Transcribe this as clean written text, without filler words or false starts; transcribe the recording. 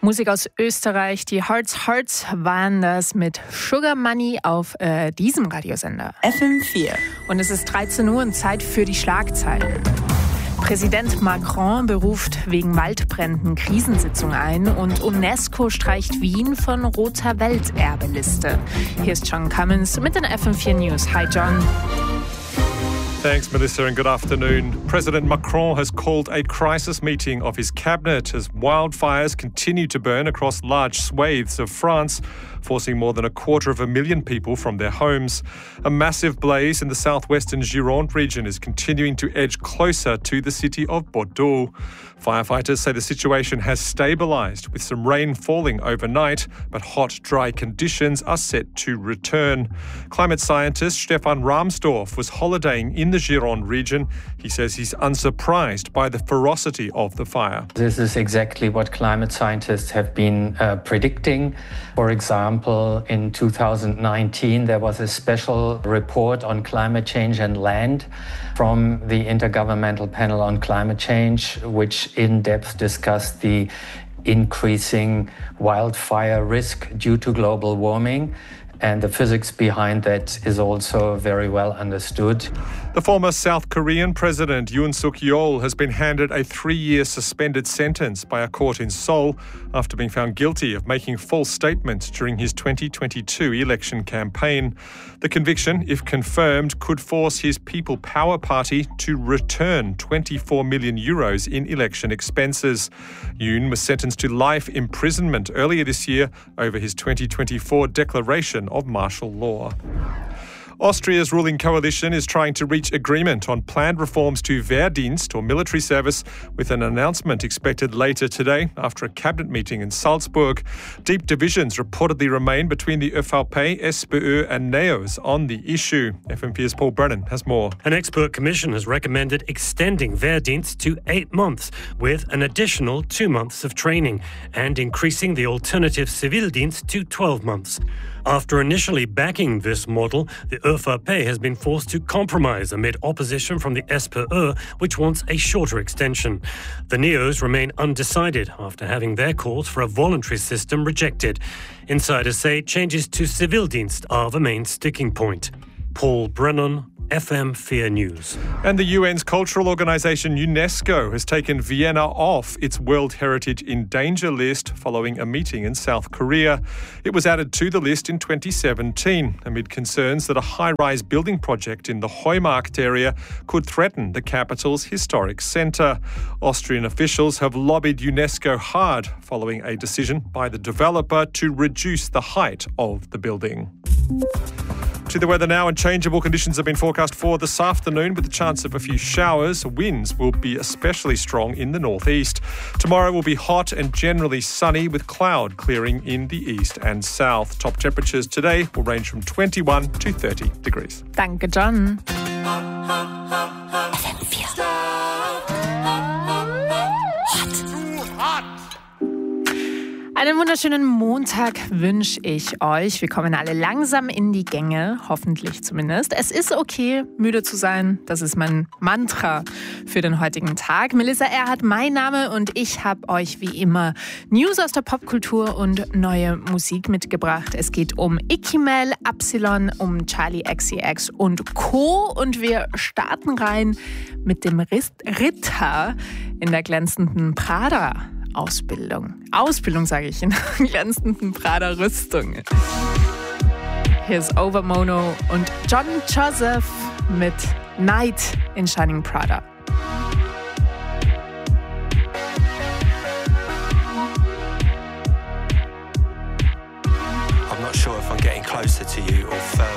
Musik aus Österreich, die Hearts waren das mit Sugar Money auf diesem Radiosender. FM4. Und es ist 13 Uhr und Zeit für die Schlagzeilen. Präsident Macron beruft wegen Waldbränden Krisensitzung ein und UNESCO streicht Wien von roter Welterbeliste. Hier ist John Cummins mit den FM4 News. Hi John. Thanks, Melissa, and good afternoon. President Macron has called a crisis meeting of his cabinet as wildfires continue to burn across large swathes of France, forcing more than 250,000 people from their homes. A massive blaze in the southwestern Gironde region is continuing to edge closer to the city of Bordeaux. Firefighters say the situation has stabilised, with some rain falling overnight, but hot, dry conditions are set to return. Climate scientist Stefan Rahmsdorf was holidaying in the Gironde region. He says he's unsurprised by the ferocity of the fire. This is exactly what climate scientists have been predicting. For example, in 2019, there was a special report on climate change and land from the Intergovernmental Panel on Climate Change, which in depth discussed the increasing wildfire risk due to global warming. And the physics behind that is also very well understood. The former South Korean President Yoon Suk-yeol has been handed a 3-year suspended sentence by a court in Seoul after being found guilty of making false statements during his 2022 election campaign. The conviction, if confirmed, could force his People Power Party to return 24 million euros in election expenses. Yoon was sentenced to life imprisonment earlier this year over his 2024 declaration of martial law. Austria's ruling coalition is trying to reach agreement on planned reforms to Wehrdienst, or military service, with an announcement expected later today after a cabinet meeting in Salzburg. Deep divisions reportedly remain between the ÖVP, SPÖ and NEOS on the issue. FM4's Paul Brennan has more. An expert commission has recommended extending Wehrdienst to 8 months with an additional 2 months of training and increasing the alternative Zivildienst to 12 months. After initially backing this model, the ÖVP has been forced to compromise amid opposition from the SPÖ, which wants a shorter extension. The NEOS remain undecided after having their calls for a voluntary system rejected. Insiders say changes to Zivildienst are the main sticking point. Paul Brennan, FM4 News. And the UN's cultural organisation UNESCO has taken Vienna off its World Heritage in Danger list following a meeting in South Korea. It was added to the list in 2017 amid concerns that a high-rise building project in the Heumarkt area could threaten the capital's historic centre. Austrian officials have lobbied UNESCO hard following a decision by the developer to reduce the height of the building. To the weather now, and changeable conditions have been forecast for this afternoon with the chance of a few showers. Winds will be especially strong in the northeast. Tomorrow will be hot and generally sunny with cloud clearing in the east and south. Top temperatures today will range from 21 to 30 degrees. Danke, John. Einen wunderschönen Montag wünsche ich euch. Wir kommen alle langsam in die Gänge, hoffentlich zumindest. Es ist okay, müde zu sein. Das ist mein Mantra für den heutigen Tag. Melissa Erhardt, mein Name, und ich habe euch wie immer News aus der Popkultur und neue Musik mitgebracht. Es geht um Ikimel, Absilon, um Charli XCX und Co. Und wir starten rein mit dem Ritter in der glänzenden Prada. Ausbildung sage ich, in glänzenden Prada-Rüstung. Hier ist Overmono und John Joseph mit Night in Shining Prada. I'm not sure if I'm getting closer to you or further.